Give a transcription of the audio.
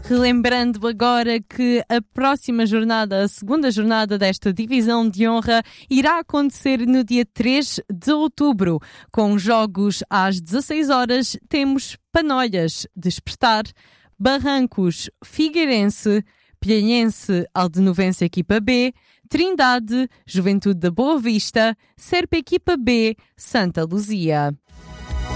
Relembrando agora que a próxima jornada, a segunda jornada desta divisão de honra, irá acontecer no dia 3 de outubro. Com jogos às 16 horas, temos Panolhas, Despertar, Barrancos, Figueirense, Pilhanense, Aldenovense Equipa B, Trindade, Juventude da Boa Vista, Serpa Equipa B, Santa Luzia.